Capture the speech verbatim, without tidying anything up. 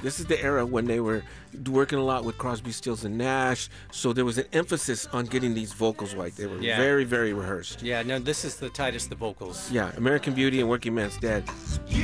This is the era when they were working a lot with Crosby, Stills, and Nash. So there was an emphasis on getting these vocals right. They were Yeah. very, very rehearsed. Yeah, no, this is the tightest the vocals. Yeah, American Beauty and Working Man's Dead.